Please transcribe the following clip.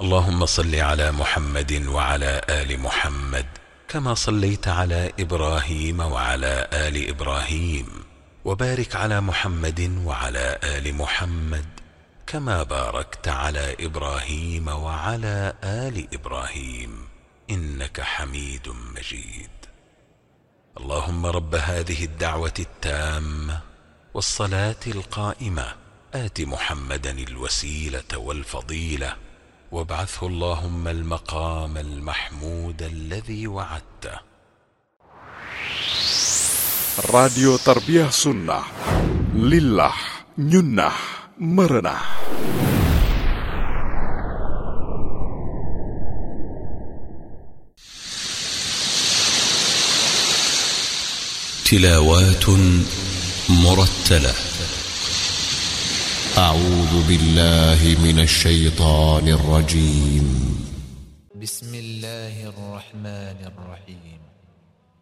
اللهم صل على محمد وعلى آل محمد كما صليت على إبراهيم وعلى آل إبراهيم، وبارك على محمد وعلى آل محمد كما باركت على إبراهيم وعلى آل إبراهيم إنك حميد مجيد. اللهم رب هذه الدعوة التامة والصلاة القائمة آت محمدا الوسيلة والفضيلة وابعثه اللهم المقام المحمود الذي وعدته. راديو تربية سنة لله نينة مرنة. تلاوات مرتلة. أعوذ بالله من الشيطان الرجيم. بسم الله الرحمن الرحيم.